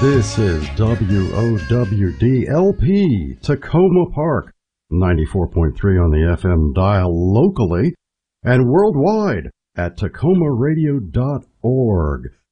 This is WOWDLP, Tacoma Park, 94.3 on the FM dial locally and worldwide at tacomaradio.org.